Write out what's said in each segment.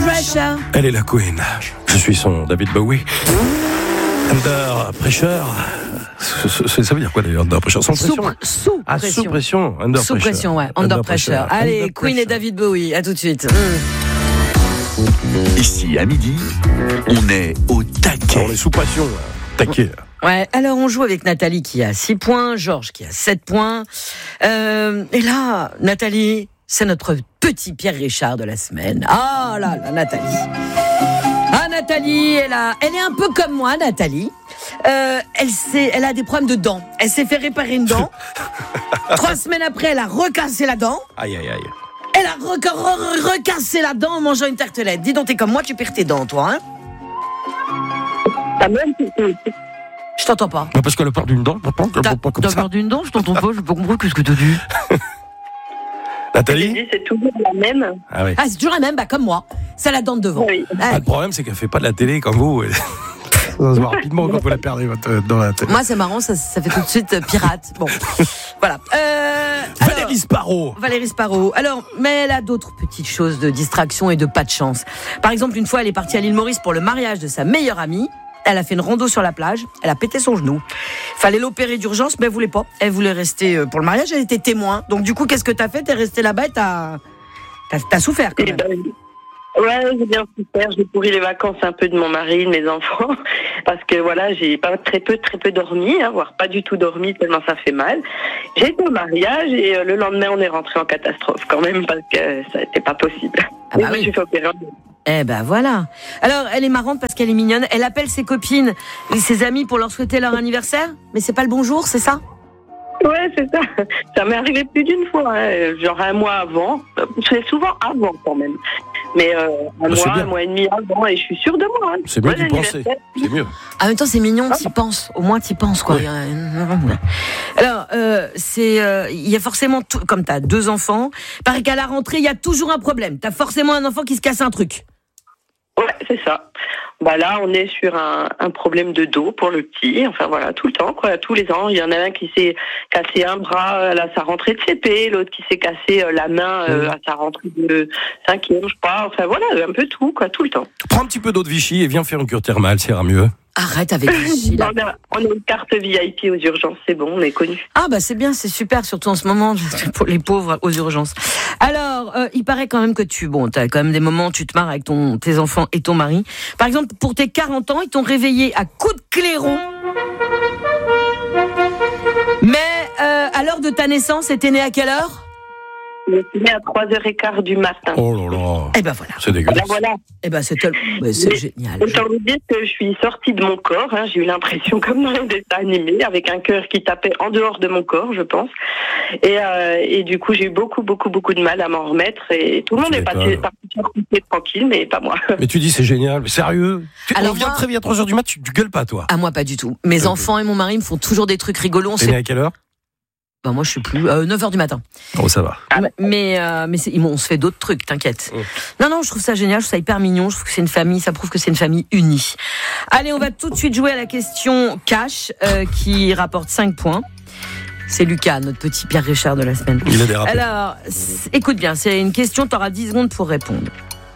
Pressure. Elle est la queen. Je suis son David Bowie. Under Pressure. Ça veut dire quoi d'ailleurs, Under Pressure? Sans pression? Sous pression. Sous pression. Under sous Pressure. pression, ouais. Under Pressure. Allez, Under Queen Pressure. et David Bowie. À tout de suite. Ici, à midi, on est au taquet. On est sous pression. Là. Taquet. Ouais, alors on joue avec Nathalie qui a 6 points, Georges qui a 7 points. Et là, Nathalie, c'est notre petit Pierre Richard de la semaine. Ah là là, Nathalie. Ah, Nathalie, elle est un peu comme moi, Nathalie. Elle a des problèmes de dents. Elle s'est fait réparer une dent. 3 semaines après, elle a recassé la dent. Aïe, aïe, aïe. Elle a recassé la dent en mangeant une tartelette. Dis donc, t'es comme moi, tu perds tes dents, toi, hein? Je t'entends pas. Bah parce qu'elle a peur d'une dent. Pas comme ça. T'as peur d'une dent? Je t'entends pas, je peux comprendre ce que t'as dit. Nathalie? C'est toujours la même. Ah oui. Ah, c'est toujours la même, bah comme moi. C'est la dent de devant. Oui. Ah, Le problème, c'est qu'elle fait pas de la télé comme vous. Ça se voit rapidement quand vous la perdez dans la télé. moi, c'est marrant, ça fait tout de suite pirate. Bon, voilà. Valérie Sparrow. Valérie Sparrow. Alors, mais elle a d'autres petites choses de distraction et de pas de chance. Par exemple, une fois, elle est partie à l'île Maurice pour le mariage de sa meilleure amie. Elle a fait une rando sur la plage. Elle a pété son genou. Fallait l'opérer d'urgence, mais elle voulait pas. Elle voulait rester pour le mariage. Elle était témoin. Donc, du coup, qu'est-ce que t'as fait? T'es resté là-bas et t'as souffert quand même. Ouais, j'ai bien souffert. J'ai pourri les vacances un peu de mon mari, de mes enfants, parce que voilà, j'ai pas très peu dormi, voire pas du tout dormi tellement ça fait mal. J'ai été au mariage et le lendemain on est rentré en catastrophe quand même parce que ça n'était pas possible. Ah bah Et oui. j'ai fait opérer. Eh ben voilà. Alors, elle est marrante parce qu'elle est mignonne. Elle appelle ses copines et ses amis pour leur souhaiter leur anniversaire. Mais c'est pas le bonjour, c'est ça? Ouais, c'est ça. Ça m'est arrivé plus d'une fois, genre un mois avant. C'est souvent avant quand même. Mais un mois et demi avant, et je suis sûre de moi. C'est mieux Bon d'y penser. anniversaire. C'est mieux. En même temps, c'est mignon, t'y penses. Au moins, t'y penses, quoi. Ouais. Alors, il y a forcément, comme t'as 2 enfants, paraît qu'à la rentrée, il y a toujours un problème. T'as forcément un enfant qui se casse un truc. Ouais, c'est ça. Bah là, on est sur un problème de dos pour le petit. Enfin voilà, tout le temps, quoi. Tous les ans, il y en a un qui s'est cassé un bras à sa rentrée de CP, l'autre qui s'est cassé la main à sa rentrée de 5e, je crois. Enfin voilà, un peu tout, quoi, tout le temps. Prends un petit peu d'eau de Vichy et viens faire une cure thermale, ça ira mieux. Arrête avec Vichy, là. On a une carte VIP aux urgences, c'est bon, on est connus. Ah bah c'est bien, c'est super, surtout en ce moment pour les pauvres aux urgences. Alors, il paraît quand même que t'as quand même des moments où tu te marres avec tes enfants et ton mari. Par exemple, pour tes 40 ans, ils t'ont réveillé à coups de clairon. Mais à l'heure de ta naissance, t'es né à quelle heure? Je suis née à 3h15 du matin. Oh là là. Eh ben voilà. C'est dégueulasse. Voilà. Eh ben c'est génial. Autant vous dire que je suis sortie de mon corps. J'ai eu l'impression, comme dans les dessins animés, avec un cœur qui tapait en dehors de mon corps, je pense. Et du coup, j'ai eu beaucoup de mal à m'en remettre. Et tout le monde est parti tranquille, mais pas moi. Mais tu dis c'est génial, mais sérieux? Alors on vient moi- très bien à 3h du mat, tu gueules pas toi? Ah moi pas du tout. Mes enfants et mon mari me font toujours des trucs rigolos. T'es né à quelle heure? Bah moi je sais plus. 9h du matin. Oh ça va. Mais on se fait d'autres trucs, t'inquiète. Non, je trouve ça génial, je trouve ça hyper mignon, je trouve que c'est une famille, ça prouve que c'est une famille unie. Allez, on va tout de suite jouer à la question cash qui rapporte 5 points. C'est Lucas, notre petit Pierre Richard de la semaine. Il a dérapé. Alors, écoute bien, c'est une question, t'auras 10 secondes pour répondre.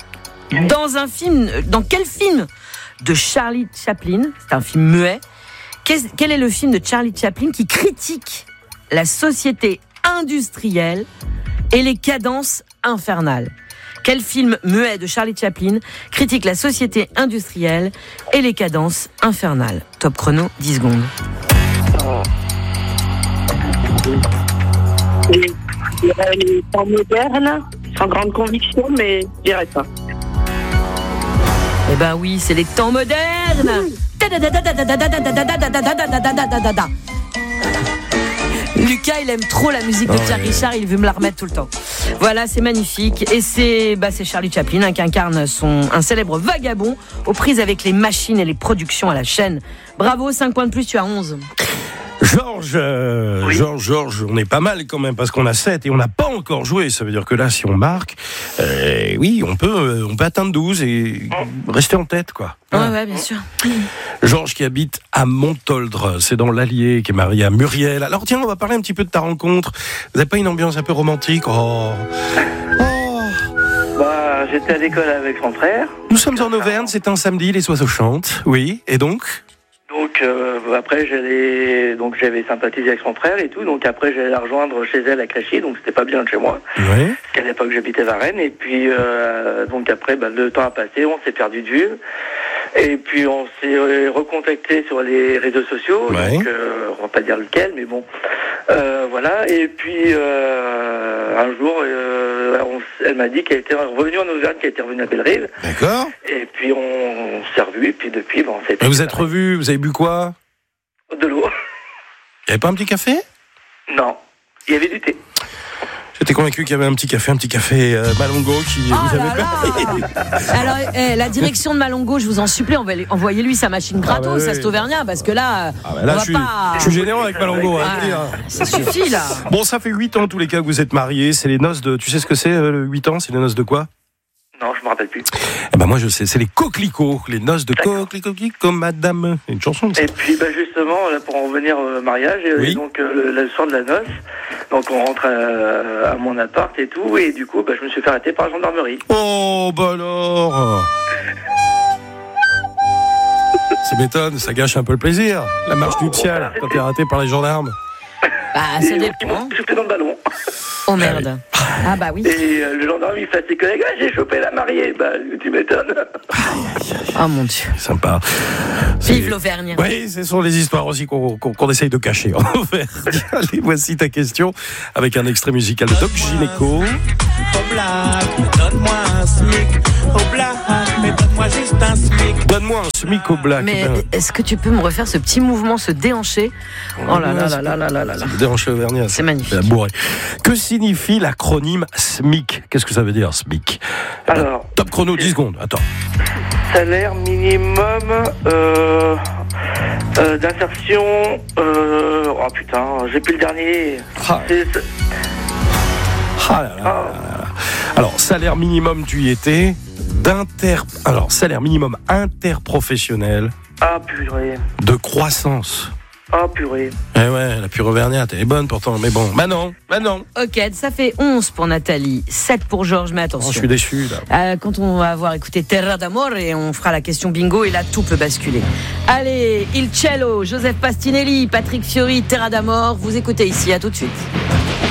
Dans quel film de Charlie Chaplin, c'est un film muet, quel est le film de Charlie Chaplin qui critique la société industrielle et les cadences infernales? Quel film muet de Charlie Chaplin critique la société industrielle et les cadences infernales? Top chrono, 10 secondes. Les temps modernes, sans grande conviction, mais je dirais ça. Eh ben oui, c'est les temps modernes. Lucas, il aime trop la musique de Pierre Richard, il veut me la remettre tout le temps. Voilà, c'est magnifique. Et c'est Charlie Chaplin qui incarne un célèbre vagabond aux prises avec les machines et les productions à la chaîne. Bravo, 5 points de plus, tu as 11. Georges, on est pas mal quand même parce qu'on a 7 et on n'a pas encore joué. Ça veut dire que là, si on marque, oui, on peut atteindre 12 et rester en tête, quoi. Ouais, bien sûr. Georges qui habite à Montoldre, c'est dans l'Allier, qui est marié à Muriel. Alors tiens, on va parler un petit peu de ta rencontre. Vous n'avez pas une ambiance un peu romantique? Bah, j'étais à l'école avec mon frère. Nous sommes en Auvergne, c'est un samedi, les oiseaux chantent. Oui, et donc Donc après j'avais sympathisé avec son frère et tout. Donc après j'allais la rejoindre chez elle à Clichy, donc c'était pas bien de chez moi. Oui. Parce qu'à l'époque j'habitais Varennes et puis donc après le temps a passé, on s'est perdu de vue. Et puis on s'est recontacté sur les réseaux sociaux, Ouais. donc on va pas dire lequel, mais bon, voilà. Et puis un jour, elle m'a dit qu'elle était revenue en Auvergne, qu'elle était revenue à Bellerive. D'accord. Et puis on s'est revus, et puis depuis, on s'est. Et vous êtes revus, vous avez bu quoi? De l'eau. Il n'y avait pas un petit café? Non, il y avait du thé. J'étais convaincu qu'il y avait un petit café Malongo qui vous avait permis. Alors, la direction de Malongo, je vous en supplie, envoyez-lui sa machine gratos, oui. à cet Auvergnat, parce que là, Là, on je va suis généreux avec Malongo. Ça suffit, là. Bon, ça fait 8 ans en tous les cas que vous êtes mariés. C'est les noces de... Tu sais ce que c'est, le 8 ans? C'est les noces de quoi? Non, je me rappelle plus. Eh ben moi je sais, c'est les coquelicots. Les noces de coquelicots, madame. C'est une chanson, ça. Et puis justement, là, pour en revenir au mariage, Oui. donc le soir de la noce, donc on rentre à mon appart et tout, et du coup, je me suis fait arrêter par la gendarmerie. Oh, bah alors ça m'étonne, ça gâche un peu le plaisir. La marche nuptiale, quand t'es arrêté par les gendarmes. Bah, ça Ils dépend. m'ont chopé dans le ballon. Oh merde. Ah bah oui. Et le gendarme, il fait à ses collègues, j'ai chopé la mariée. Tu m'étonnes. Oh mon Dieu. C'est sympa. Vive l'Auvergne. Oui, ce sont les histoires aussi qu'on essaye de cacher en Auvergne. Allez, voici ta question avec un extrait musical de Doc Gynéco. Donne-moi un SMIC au black, mais donne-moi juste un SMIC. Donne-moi un SMIC au black. Mais est-ce que tu peux me refaire ce petit mouvement, se déhancher? Oh là là là là là là là là. Déhanché auvergnat. C'est magnifique. La bourrée. Que signifie l'acronyme SMIC? Qu'est-ce que ça veut dire, SMIC? Alors, Top chrono, 10 secondes. Attends. salaire minimum d'insertion. Oh putain, j'ai plus le dernier. Ah. C'est- Ah là là là là. Alors, salaire minimum, tu y étais. Alors, salaire minimum interprofessionnel Ah purée. de croissance. Ah purée. Eh ouais, la pure auvergnate, elle est bonne pourtant, mais bon. Manon. Ok, ça fait 11 pour Nathalie, 7 pour Georges, mais Oh, attention. je suis déçu, là. Quand on va avoir écouté Terra d'Amore et on fera la question bingo et là tout peut basculer. Allez, Il Cello, Joseph Pastinelli, Patrick Fiori, Terra d'Amore, vous écoutez ici, à tout de suite.